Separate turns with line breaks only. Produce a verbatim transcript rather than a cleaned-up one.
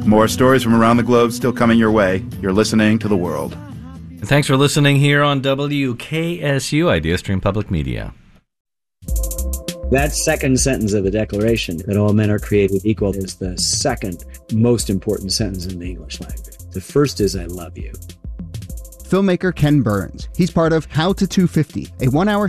More stories from around the globe still coming your way. You're listening to The World.
And thanks for listening here on W K S U, IdeaStream Public Media.
That second sentence of the Declaration, that all men are created equal, is the second most important sentence in the English language. The first is, I love you.
Filmmaker Ken Burns. He's part of How to two fifty, a one-hour